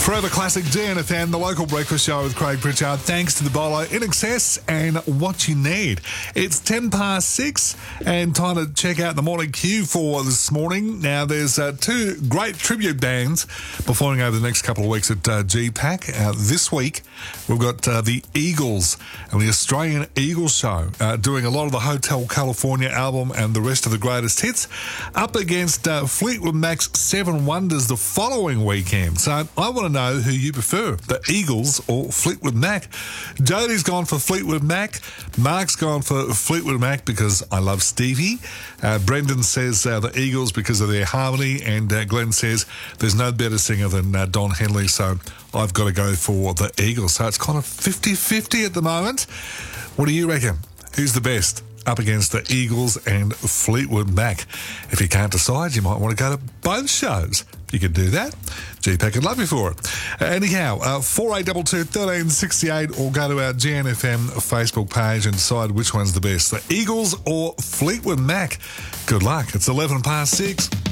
Forever Classic DNFM, the local breakfast show with Craig Pritchard. Thanks to the Bolo In Excess and What You Need. It's 6:10 and time to check out the morning queue for this morning. Now, there's two great tribute bands performing over the next couple of weeks at GPAC. This week, we've got the Eagles and the Australian Eagles Show doing a lot of the Hotel California album and the rest of the greatest hits up against Fleetwood Mac's Seven Wonders the following weekend. So I want to know who you prefer, the Eagles or Fleetwood Mac. Jodie's gone for Fleetwood Mac. Mark's gone for Fleetwood Mac because I love Stevie. Brendan says the Eagles because of their harmony, and Glenn says there's no better singer than Don Henley, so I've got to go for the Eagles. So it's kind of 50-50 at the moment. What do you reckon? Who's the best up against the Eagles and Fleetwood Mac? If you can't decide, you might want to go to both shows. You can do that. GPAC would love you for it. Anyhow, 4822-1368, or go to our GNFM Facebook page and decide which one's the best, the Eagles or Fleetwood Mac. Good luck. It's 6:11.